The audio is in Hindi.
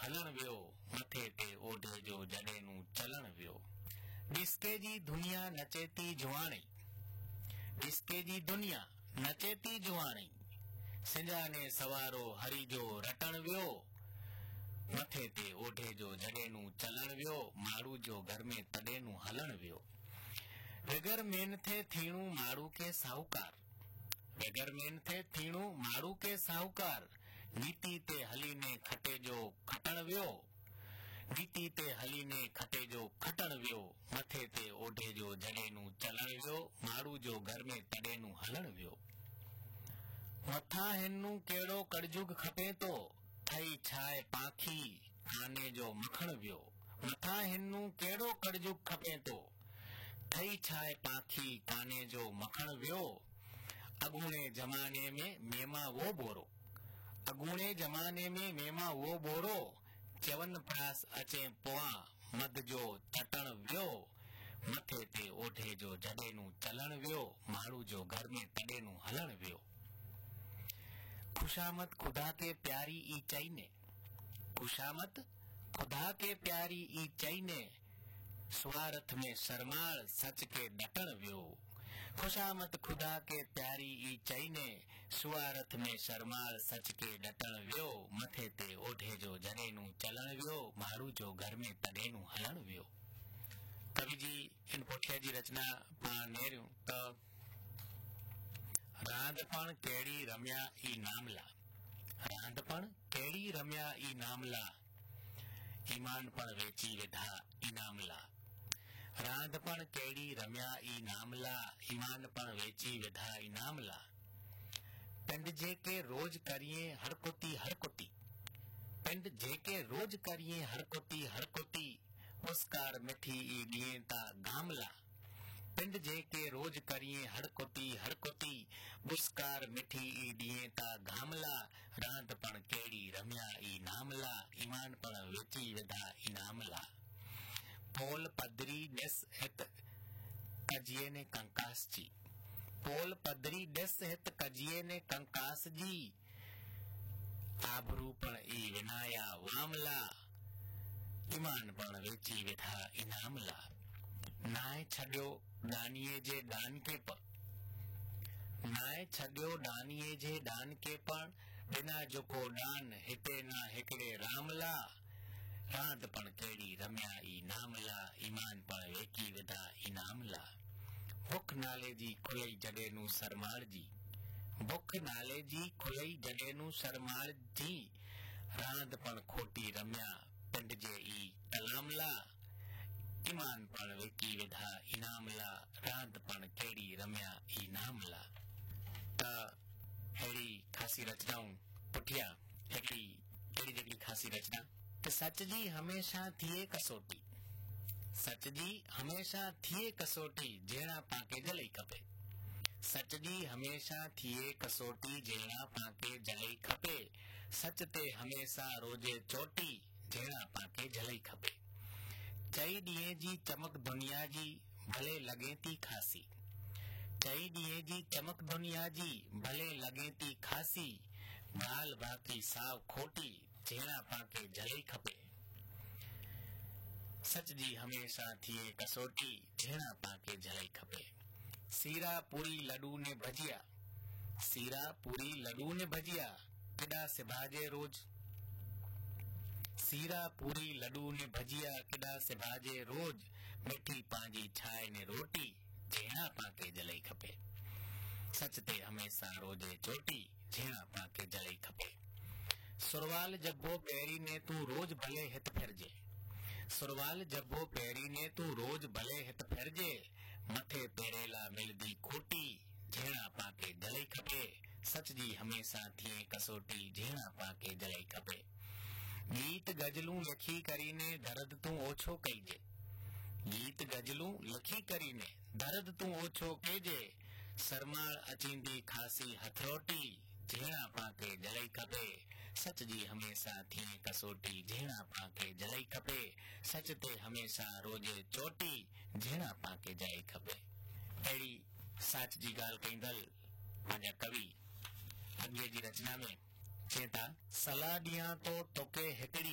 हलण वियो मथे ते ओढे जो जॾहिं नूं चलण वियो। डिस्के जी दुनिया नचे थी जुवाणी, डिस्के जी दुनिया नचे थी जुवाणी, सिंजाने सवारो हरी जो रटण वियो मथे ते ओढे जो जॾहिं नूं चलण वियो, माड़ू जो घर में तॾहिं नूं हलण वियो। वगर मेहनते थीणू माड़ू के साहूकार, वगर मेहनते थीणू माड़ू के साहूकार, नीति ते हली ने खटे जो खटण वियो, नीति ते हली ने खटे जो खटण वियो मथे ते ओढे जो जॾहिं नूं चलण वियो, माड़ू जो घर में तॾहिं नूं हलण वियो। मथा हिनू कहिड़ो कड़जुग खपे तो, थई छाए पाखी काने जो मखण वियो। मथा हिनू कहिड़ो कड़जुग खपे तो, थई छाए पाखी काने जो मखण वियो। अगूणे जमाने में मेमा वो बोरो, अगूणे जमाने में मेमा वो बोरो, चवन प्रास अचे पोआ मद जो चटण वियो मथे ते ओढे जो जॾहिं नूं चलण वियो, माड़ू जो घर में तॾहिं नूं हलण वियो। खुशामद खुदा के प्यारी ई चई ने, खुशामद खुदा के प्यारी ई चई ने, स्वार्थ में शर्माल सच के डटण वियो। खुशामद खुदा के प्यारी ई चई ने, स्वार्थ में शर्माल सच के डटण वियो मथे ते ओढे जो जॾहिं नूं चलण वियो, माड़ू जो घर में तॾहिं नूं हलण वियो। कवि जी इन पुठिया जी रचना पाण नेरियूं त रांदपण कहिड़ी रमिया ई नामला, रांदपण कहिड़ी रमिया ई नामला, ईमान पण वेची विधा इनामला। रांदपण कहिड़ी रमिया ई नामला, ईमान पण वेची विधा इनामला। पिंड जेके रोज करिए हर कुती हर कुती, पिंड जेके रोज करिए हर कुती हर कुती, पुस्कार मिठी ई ॾिए ता गामला। पिंड जेके रोज करिए हर कुती पुस्कार मिठी ई ॾिए ता गामला। रांदपण कहिड़ी रमिया ई नामला, ईमान पण वेची विधा इनामला। पोल पदरी ॾिस हित कजिए ने कंकास जी, पोल पदरी ॾिस हित कजिए ने कंकास जी, आबरू पण ई विनाया वामला, ईमान पण वेची विधा इनामला। नाए छॾियो दानीअ जे दान के पण, नाए छॾियो दानीअ जे दान के पण, बिना जेको दान हिते ना हिकिड़े रामला। रांदपण कहिड़ी रमिया ई नामला, ईमान पण वेची विधा इनामला। बुख नाले जी खुलई जॾहिं नूं सरमाड़ जी, बुख नाले जी खुलई जॾहिं नूं सरमाड़ जी, रांदपण खोटी रमिया पिंड जे ई तलामला। ईमान पण वेची विधा इनामला, रांदपण कहिड़ी रमिया ई नामला। त अहिड़ी ख़ासी रचनाऊं पुठिया हिकिड़ी कहिड़ी जेकड़ी ख़ासी रचना कि सच जी हमेशा थिए कसोटी, सच जी हमेशा थिए कसोटी, जहिड़ा पाके जलई खपे। सच जी हमेशा थिए कसोटी, जहिड़ा पाके जलई खपे। सच ते हमेशा रोजे चोटी, जहिड़ा पाके जलई खपे। चई ॾींहं जी चमक दुनिया जी भले लॻे थी खासी, चई ॾींहं जी चमक दुनिया जी भले लॻे थी खासी, ॻाल्हि बाक़ी साव खोटी, जहिड़ा पाके जलई खपे। सच जी हमेशा थिए कसोटी, जहिड़ा पाके जलई खपे। सीरा पूरी लड्डू ने भजिया, सीरा पूरी लड्डू ने भजिया, किॾा सिभाजे रोज, सीरा पूरी लड्डू ने भजिया, किॾा सिभाजे रोज, मिठी पंहिंजी छाए ने रोटी, जहिड़ा पाके जलई खपे। सच ते हमेशा रोजे चोटी, जहिड़ा पाके जलई खपे। सुरवाल जब्बो पहिरी ने तू रोज भले हित फिरजे, सुरवाल जब्बो पहिरी ने तू रोज भले हित फिरजे, मथे पेरेला मिलदी खोटी, जहिड़ा पाके जलई खपे। सच जी हमेशा थिए कसोटी, जहिड़ा पाके जलई खपे। गीत गजलूं लिखी करीने दर्द तू ओछो कईजे, गीत गजलूं लिखी करीने दर्द तू ओछो कईजे, सरमाल अचींदी खासी हथरोटी, जहिड़ा पाके जलई खपे। सच जी हमेशा थिए कसोटी, जहिड़ा पाके जलई खपे। सच ते हमेशा रोजे चोटी, जहिड़ा पाके जलई खपे। अहिड़ी सच जी ॻाल्हि कईंदल पंहिंजा कवि अॻिए जी रचना में चवनि था, सलाह ॾियां तो तोखे हिकिड़ी